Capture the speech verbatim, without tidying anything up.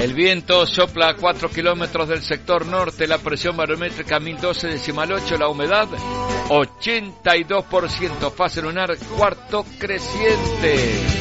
El viento sopla a cuatro kilómetros del sector norte, la presión barométrica mil doce decimal ocho, la humedad ochenta y dos por ciento, fase lunar cuarto creciente.